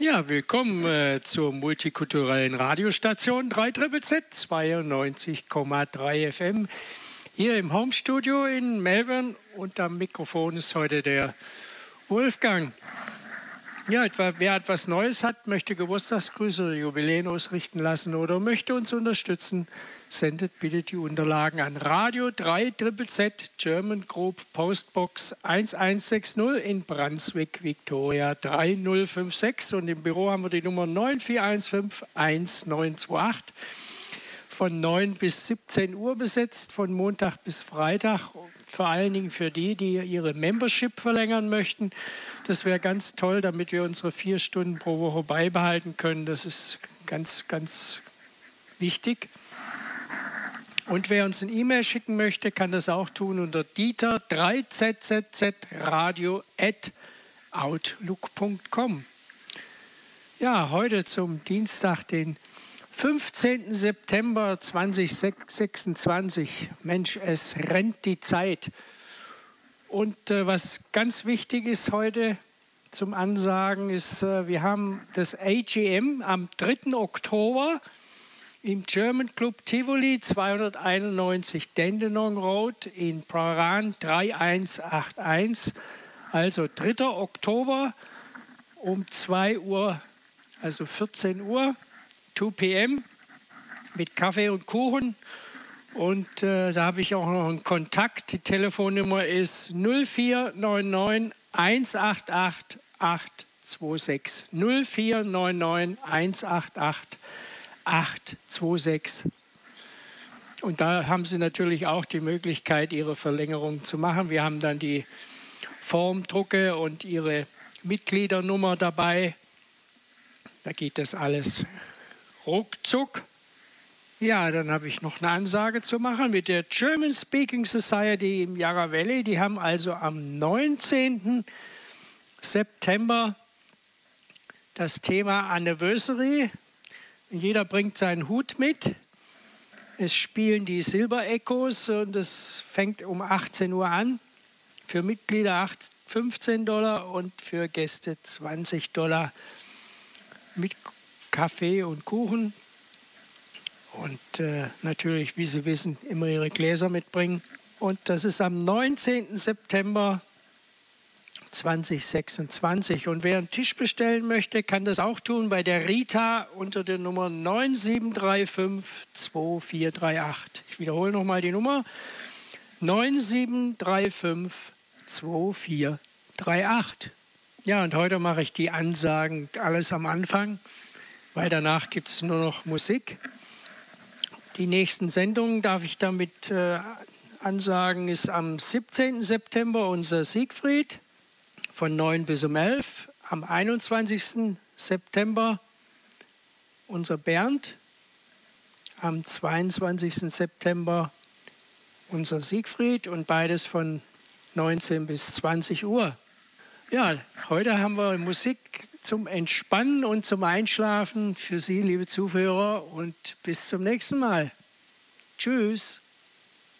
Ja, willkommen zur multikulturellen Radiostation 3ZZZ 92,3 FM hier im Homestudio in Melbourne und am Mikrofon ist heute der Wolfgang. Ja, wer etwas Neues hat, möchte Geburtstagsgrüße oder Jubiläen ausrichten lassen oder möchte uns unterstützen, sendet bitte die Unterlagen an Radio 3ZZZ German Group Postbox 1160 in Brunswick, Victoria 3056 und im Büro haben wir die Nummer 94151928. Von 9 bis 17 Uhr besetzt, von Montag bis Freitag, vor allen Dingen für die ihre Membership verlängern möchten. Das wäre ganz toll, damit wir unsere 4 Stunden pro Woche beibehalten können. Das ist ganz, ganz wichtig. Und wer uns eine E-Mail schicken möchte, kann das auch tun unter dieter3zzradio@outlook.com. Ja, heute zum Dienstag, den 15. September 2026. Mensch, es rennt die Zeit. Und was ganz wichtig ist heute zum Ansagen, ist, wir haben das AGM am 3. Oktober im German Club Tivoli 291 Dandenong Road in Prahran 3181. Also 3. Oktober um 2 Uhr, also 14 Uhr. 2 p.m. mit Kaffee und Kuchen. Und da habe ich auch noch einen Kontakt. Die Telefonnummer ist 0499 188 826. 0499 188 826. Und da haben Sie natürlich auch die Möglichkeit, Ihre Verlängerung zu machen. Wir haben dann die Formdrucke und Ihre Mitgliedernummer dabei. Da geht das alles ruckzuck. Ja, dann habe ich noch eine Ansage zu machen mit der German Speaking Society im Yarra Valley. Die haben also am 19. September das Thema Anniversary. Jeder bringt seinen Hut mit. Es spielen die Silber Echos und es fängt um 18 Uhr an. Für Mitglieder $15 und für Gäste $20 mit Kaffee und Kuchen und natürlich, wie Sie wissen, immer Ihre Gläser mitbringen. Und das ist am 19. September 2026. Und wer einen Tisch bestellen möchte, kann das auch tun bei der Rita unter der Nummer 9735 2438. Ich wiederhole nochmal die Nummer 9735 2438. Ja, und heute mache ich die Ansagen alles am Anfang, weil danach gibt es nur noch Musik. Die nächsten Sendungen darf ich damit ansagen, ist am 17. September unser Siegfried von 9 bis um 11. Am 21. September unser Bernd. Am 22. September unser Siegfried und beides von 19 bis 20 Uhr. Ja, heute haben wir Musik zum Entspannen und zum Einschlafen für Sie, liebe Zuhörer, und bis zum nächsten Mal. Tschüss.